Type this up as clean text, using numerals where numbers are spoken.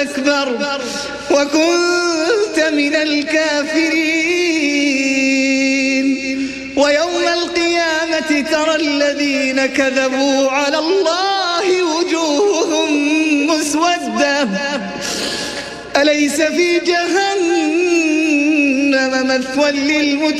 واستكبر وكنت من الكافرين. ويوم القيامة ترى الذين كذبوا على الله وجوههم مسودة أليس في جهنم مثوى للمتقين